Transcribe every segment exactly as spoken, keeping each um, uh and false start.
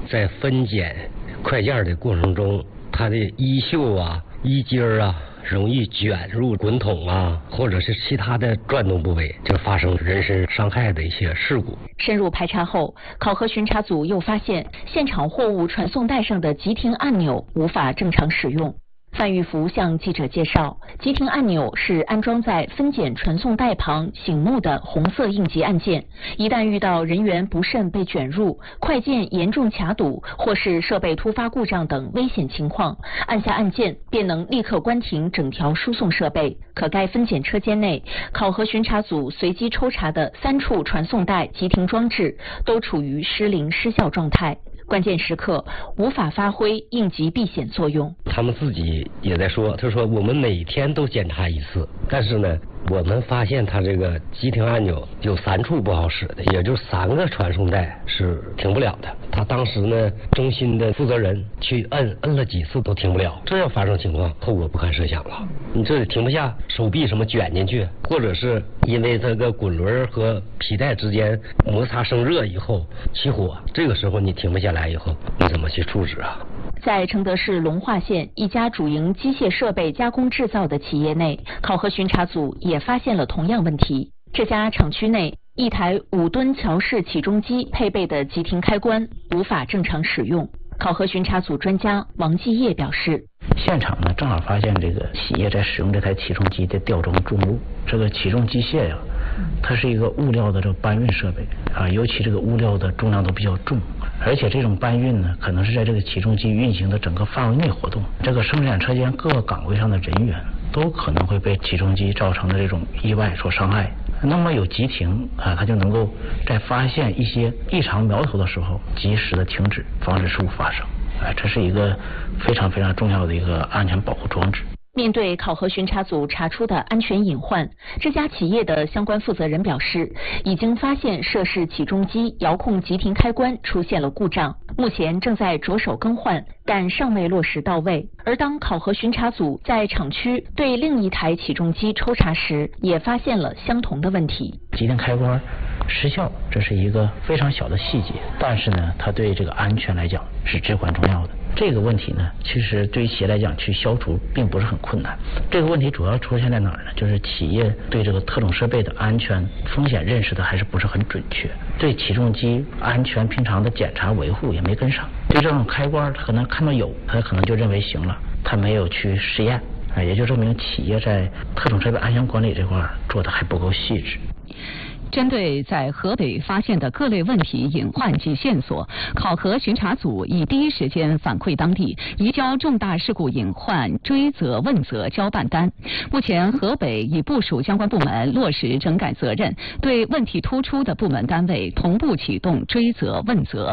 在分拣快件的过程中，它的衣袖啊、衣襟啊容易卷入滚筒啊，或者是其他的转动部位，就发生人身伤害的一些事故。 深入排查后，考核巡查组又发现现场货物传送带上的急停按钮无法正常使用。范玉福向记者介绍，急停按钮是安装在分拣传送带旁醒目的红色应急按键，一旦遇到人员不慎被卷入、快件严重卡堵或是设备突发故障等危险情况，按下按键便能立刻关停整条输送设备。可该分拣车间内，考核巡查组随机抽查的三处传送带急停装置都处于失灵失效状态，关键时刻无法发挥应急避险作用。 他们自己也在说，他说我们每天都检查一次，但是呢，我们发现它这个急停按钮有三处不好使的，也就三个传送带是停不了的。他当时呢，中心的负责人去摁，摁了几次都停不了。这要发生情况，后果不堪设想了。你这里停不下，手臂什么卷进去，或者是因为这个滚轮和皮带之间摩擦生热以后起火，这个时候你停不下来以后，你怎么去处置啊？ 在承德市龙化县一家主营机械设备加工制造的企业内，考核巡查组也发现了同样问题。这家厂区内一台五吨桥式起重机配备的急停开关无法正常使用。考核巡查组专家王继业表示， 现场呢正好发现这个企业在使用这台起重机的吊装重物。这个起重机械呀、啊，它是一个物料的这个搬运设备啊，尤其这个物料的重量都比较重，而且这种搬运呢，可能是在这个起重机运行的整个范围内活动。这个生产车间各个岗位上的人员都可能会被起重机造成的这种意外所伤害。那么有急停啊，它就能够在发现一些异常苗头的时候，及时的停止，防止事故发生。哎，这是一个非常非常重要的一个安全保护装置。 面对考核巡查组查出的安全隐患，这家企业的相关负责人表示，已经发现涉事起重机遥控急停开关出现了故障，目前正在着手更换，但尚未落实到位。而当考核巡查组在厂区对另一台起重机抽查时，也发现了相同的问题。 急停开关失效，这是一个非常小的细节，但是呢，它对这个安全来讲是至关重要的。这个问题呢，其实对于企业来讲去消除并不是很困难。这个问题主要出现在哪儿呢？就是企业对这个特种设备的安全风险认识的还是不是很准确，对起重机安全平常的检查维护也没跟上。对这种开关，他可能看到有，他可能就认为行了，他没有去试验，啊，也就证明企业在特种设备安全管理这块做的还不够细致。 针对在河北发现的各类问题隐患及线索，考核巡查组已第一时间反馈当地，移交重大事故隐患追责问责交办单。目前，河北已部署相关部门落实整改责任，对问题突出的部门单位同步启动追责问责。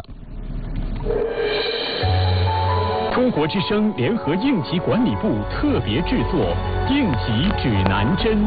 中国之声联合应急管理部特别制作《应急指南针》。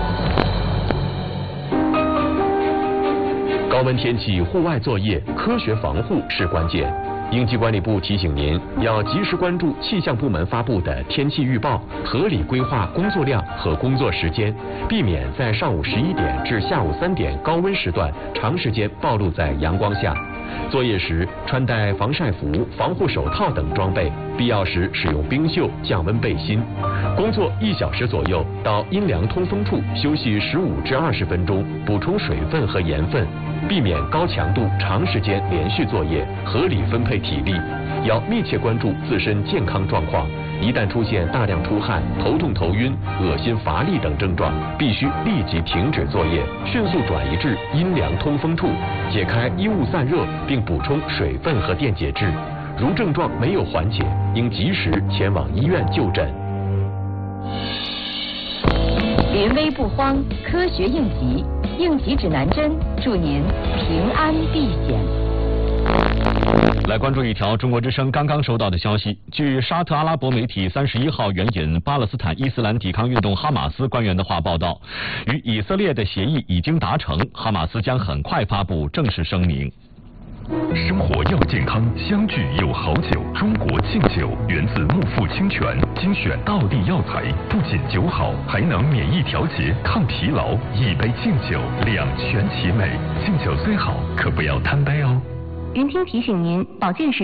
高温天气户外作业，科学防护是关键。应急管理部提醒您，要及时关注气象部门发布的天气预报，合理规划工作量和工作时间，避免在上午十一点至下午三点高温时段长时间暴露在阳光下。作业时穿戴防晒服、防护手套等装备，必要时使用冰袖、降温背心。工作一小时左右，到阴凉通风处休息十五至二十分钟，补充水分和盐分，避免高强度长时间连续作业，合理分配体力。要密切关注自身健康状况，一旦出现大量出汗、头痛头晕、恶心乏力等症状，必须立即停止作业，迅速转移至阴凉通风处，解开衣物散热，并补充水分和电解质。如症状没有缓解，应及时前往医院就诊。 临危不慌，科学应急，应急指南针，祝您平安避险。 来关注一条中国之声刚刚收到的消息。据沙特阿拉伯媒体三十一号援引巴勒斯坦伊斯兰抵抗运动哈马斯官员的话报道，与以色列的协议已经达成，哈马斯将很快发布正式声明。 生活要健康，相聚有好酒。中国劲酒源自木富清泉，精选道地药材，不仅酒好，还能免疫调节、抗疲劳。一杯劲酒，两全其美。劲酒虽好，可不要贪杯哦。 云听提醒您，保健食